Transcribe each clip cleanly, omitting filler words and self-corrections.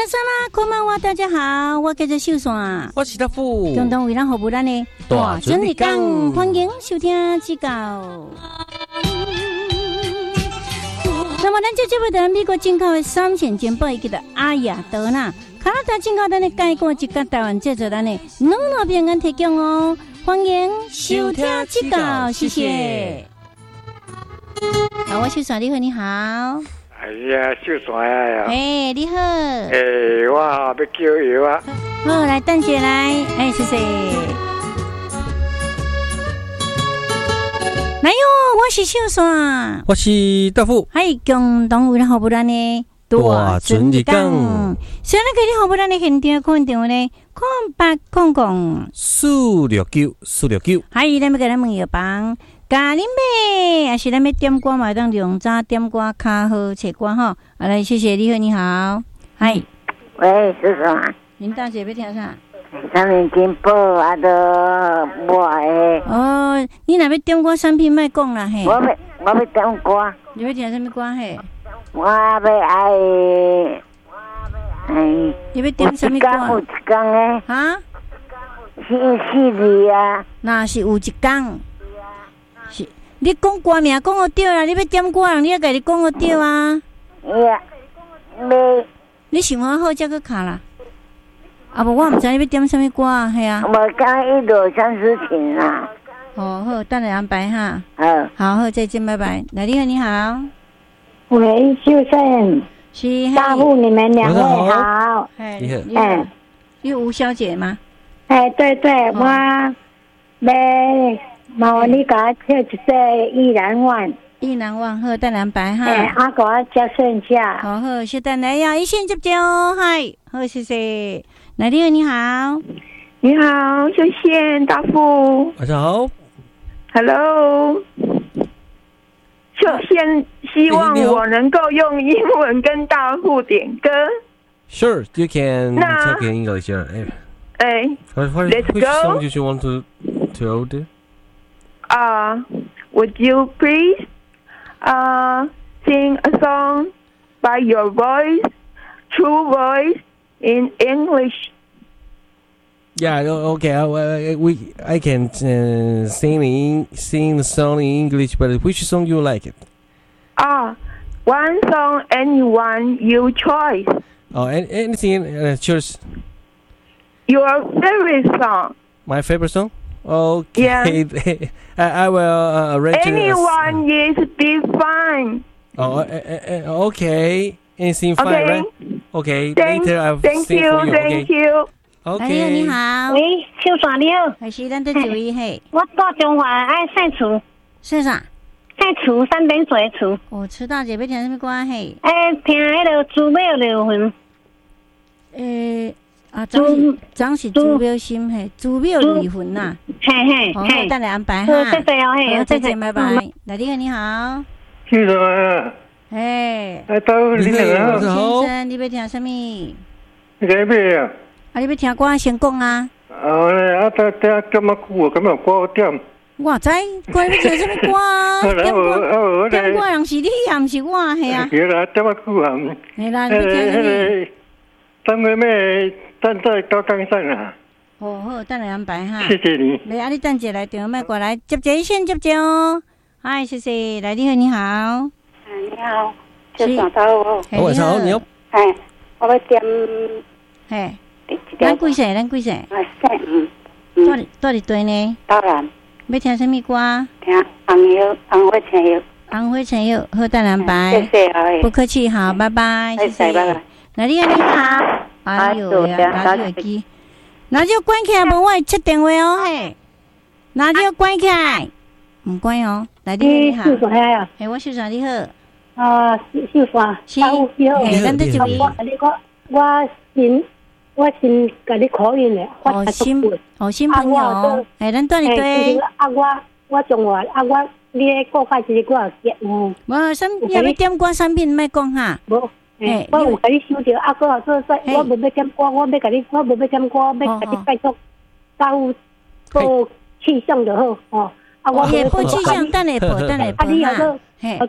萨拉，こんばんは，大家好，我叫做秀山， 我是大富， 共同为咱服务咱的大准日讲， 欢迎收听指教。那么，咱这节目在美国进口的3线煎包，叫做阿雅德纳，加拿大进口咱的介果一甲台湾制作咱的2片安提供哦，欢迎收听指教，谢谢。好，我秀山，你好，你好。 哎呀，秀山呀！ 哎，你好。 我要叫药啊。 好，来，蛋姐来，哎，谢谢。来哟，我是秀山， 我是大富， 还共同为咱服务咱的大准日讲。 现在给你服务咱的现场看电话呢，0800-469-469。还有咱要给咱问药房。咖喱妹，也是咱要点歌嘛，当用早点歌、卡好切歌哈。好来，谢谢你好，你好，嗨， 喂，是什么？ 林大姐要听啥？ 上面金宝啊都无诶。 哦，你若要点歌产品，莫讲啦嘿。 我要点歌。 你要听什么歌嘿？ 我要爱， 你要点什么歌？ 有一天诶。 哈 4字啊。 那是有一天。是，你讲歌名讲好对啦，你要点歌人，你要家己讲好对啊。你想好才去卡啦。啊无，我毋知你要点什么歌啊，系啊。 我刚一朵相思情啊。 哦，好，等下安排哈。好，再见，拜拜。来，你好，你好。 喂，秀珍。 是。 大富，你们2位好。 你好。 你吴小姐吗？ 哎，对，我要。毛你给我跳一首意难忘， 意难忘，好，等两排哈。 我给我加剩下。 好，稍等来呀，一线接接哦，嗨，好，谢谢。来，你好，你好， 你好，秀贤大富， 晚上好 ，Hello， 秀贤希望我能够用英文跟大富点歌。 Sure, you can talk in English. Let's go. Which song did you want to tell? Would you please sing a song by your voice, true voice in English? Yeah, okay. I can sing the song in English, but which song you like it? One song, anyone you choice. Oh, anything. Choose your favorite song. My favorite song. Okay. Yeah. I will arrange. Anyone is be fine. Oh, okay. Anything fine, okay. Right? Okay. Thank you. Thank you. Okay. 你好。 喂，秀山你好。 还是咱在注意嘿。 我到中华爱晒厝。 晒啥？ 晒厝3点水厝。 哦，楚大姐要听什么歌嘿？ 听迄个珠庙流魂。 张是珠庙心嘿，珠庙离魂呐。 嘿， 好，等来安排哈。 谢谢哦，嘿， 再见，拜拜。来，你好，你好。 是什么？到你好， 先生，你要听什么？ 你要啊？ 你要听歌先讲啊。 这么久，咁样歌点？ 我知，歌要听什么歌啊？点歌人是你，也唔是我，系啊。 对啦，这么久啊。 系啦，你要听什么？ 等下咩？等在到冈山啊。 好，等来安排哈。 谢谢你。 来，你等下来电话麦过来，接先接哦。嗨，谢谢。来，你好，你好。 你好，是上头哦。 晚上好，你好。 我要点。 咱几岁？到底对呢？ 当然。 要听什么歌？ 听红花青药。 红花青药，好，等来安排。 谢谢， 不客气，好，拜拜，谢谢。 拜拜。 来，你好，你好。哎呦呀，拿手机，拿就关起来，无我会接电话哦嘿。拿就关起来，唔关哦。来，你好。 秀山呀？ 我秀山你好。 秀山。 是。咱在这里。 我先甲你考验咧。 新朋友。咱到底对。 我中华你咧讲下一个我结无要点歌产品莫讲哈。 无。我有甲你收着，个做我无要点歌，我无要甲你拜托，到气象就好哦。 我也报气象，等下报哈。 你后头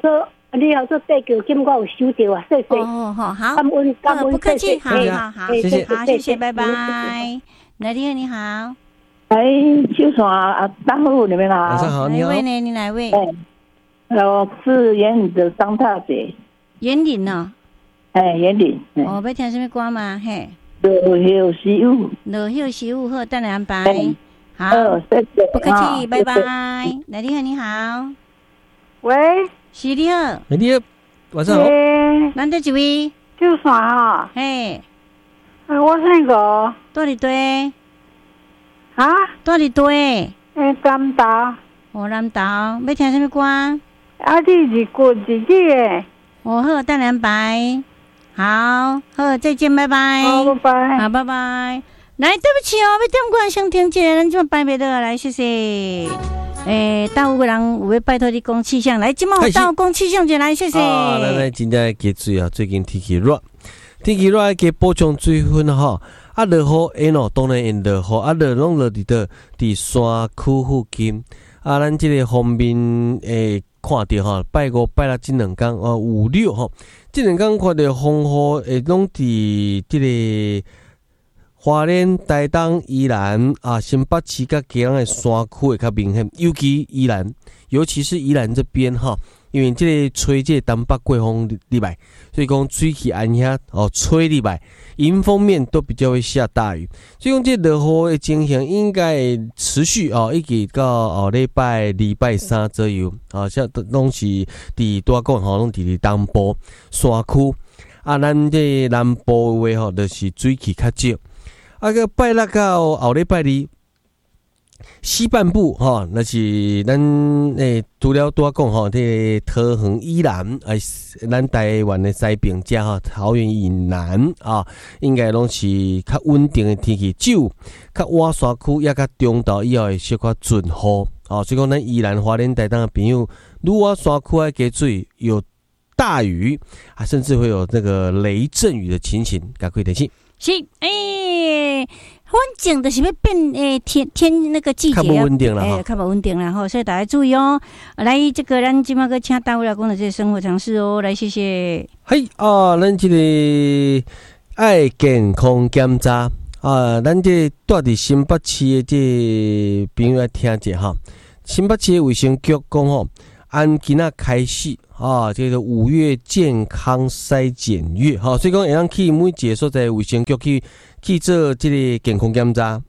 你好，这地球金我有收到啊，谢谢。 哦，好， 感恩感恩， 不客气，好谢谢好好， 谢谢好，谢谢，拜拜。来电你好， 就说大户你们好， 晚上好，你好哪位。呢？你哪位？ 我是园林的张大姐， 园林哦， 园林， 哦，要听什么歌吗？嘿， 落叶时雨， 落叶时雨好，等你安排。好， 谢谢， 不客气，拜拜。来电你好， 喂， 是你好， 你好，晚上好。 咱这一位， 就算哈， 嘿， 我姓个住伫对， 啊， 住伫对， 甘达， 南投，要听什么歌？ 你日过日子诶， 好，等你安排。好，再见，拜拜。 好，拜拜。 好，拜拜。来，对不起哦，要点歌想听一个，咱就拜拜了，来，谢谢。倒有个人有要拜托你讲气象，来，今晚有倒讲气象就来，谢谢。 咱来真正加水啊！最近天气热，要加补充水分哈。落雨当然会落雨，落拢落伫山区附近。咱这个方面看到哈，拜五、拜六这两天五六哈，这两天看到风雨拢伫这个花莲、台东、宜兰新北市甲基隆的山区会较明显，尤其是宜兰这边哈，因为这个吹这个东北季风入来，所以讲水气安遐吹入来，迎风面都比较会下大雨，所以讲这落雨的情形应该会持续一直到礼拜三左右像拢是伫多讲拢伫东部山区咱这南部的话就是水气较少。个拜六到后礼拜二，西半部那是咱除了多讲这桃园以南，咱台湾的西边遮桃园以南应该拢是较稳定的天气，只有较晚山区也较中岛以后会小可准雨所以讲咱宜兰花莲台东的朋友，如果山区要加水有大雨甚至会有那个雷阵雨的情形，赶快提醒。 是，反正就是要变天那个季节较不稳定了较不稳定了所以大家注意哦。来，这个咱今麦个请大卫来讲的这些生活常识哦，来谢谢。 嘿咱这个爱健康检查咱这住伫新北市的这朋友来听者哈。新北市的卫生局讲按今仔开始这个5月健康筛检月所以讲会当去每一个所在卫生局去做这个健康检查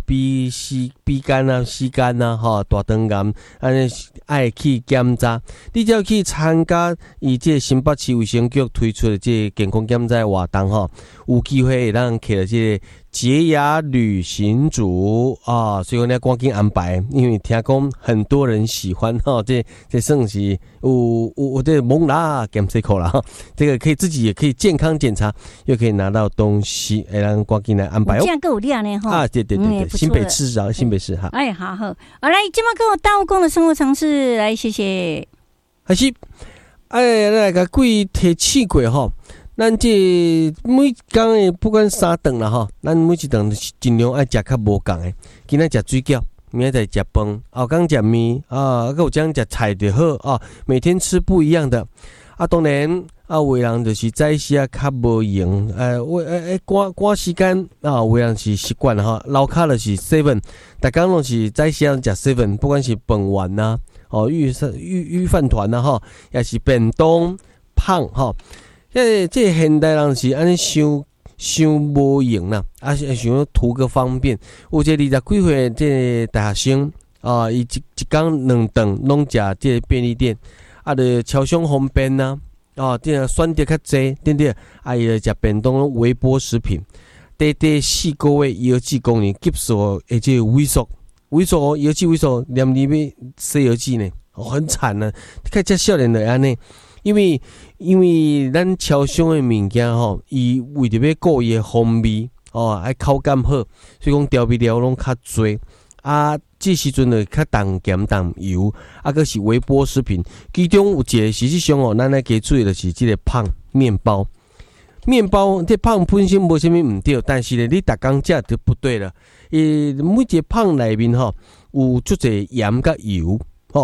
B 肝C肝大肠癌爱去检查。你只要去参加伊这新北市卫生局推出的这个健康检查活动有机会会当摕到这个洁牙旅行组所以讲你要赶紧安排，因为听讲很多人喜欢这算是有这蒙拉检测口啦这个可以自己也可以健康检查，又可以拿到东西，让赶紧来安排这样够亮呢对，新北市好。 好，来，今晚跟我大务公的生活常识，来谢谢。 还是来个贵提气过咱这每天的不管三顿啦咱每一顿尽量爱食较无共的。今仔食水饺，明仔再食饭，后天食面有这样食菜就好每天吃不一样的当然有的人就是早时较无用赶时间有的人是习惯老卡就是 7， 大家拢是早时食 7， 不管是饭丸御饭团也是便当胖这现代人是安尼想无用啦想要图个方便。有这20几岁这大学生伊一天2顿拢食这便利店就超商方便这选择较济对不对伊就食便当微波食品短4个月腰子功能急速而且萎缩腰子萎缩连里面洗腰子呢很惨啊看这少年的安尼因为咱超商的物件伊为着要顾伊的风味爱口感好，所以讲调味料拢较侪这时阵就较重咸重油佫是微波食品，其中有一个实际上咱来加注意的是这个胖面包这胖本身无啥物唔对，但是你逐工食就不对了。每一个胖内面有足侪盐甲油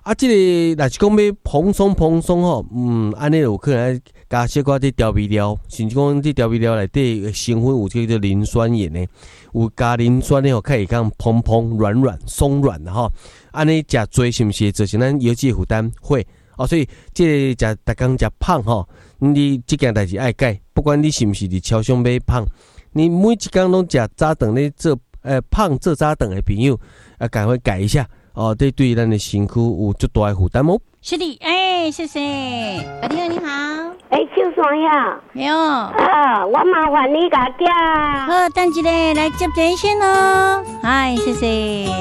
啊，这个若是讲要蓬松吼，安尼有可能加小可啲调味料，甚至讲啲调味料内底成分有叫做磷酸盐呢，有加磷酸呢，可以讲蓬软松软的吼。安尼食多是毋是造成咱腰肌负担会？哦，所以这个食逐工食胖吼，你这件代志爱改，不管你是毋是伫超商买胖，你每一工拢食早顿咧做胖做早顿的朋友，赶快改一下哦，这对咱的身躯有足大的负担哦。 是的，谢谢，你好，你好， 秀山呀， 有我麻烦你家家。 好，等一下来接电先咯，谢谢。